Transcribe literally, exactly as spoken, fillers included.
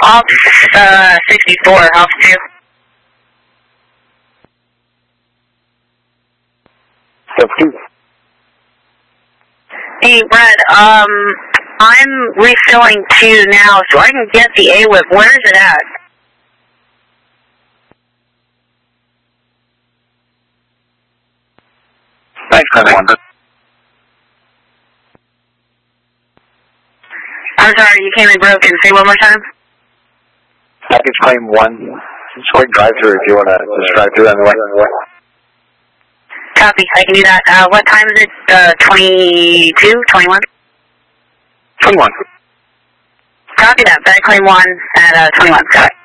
Off uh, sixty-four, off two. Two. Hey, Brad, um, I'm refilling two now, so I can get the A W I P. Where is it at? Thanks, Claim one. I'm sorry, you came in broken. Say one more time. Package Claim one. It's a quick drive-through if you want to just drive through anyway. Copy, I can do that. Uh, what time is it? Uh, twenty-two, twenty-one? twenty-one. Copy that. Bag claim one at uh, twenty-one. Got it.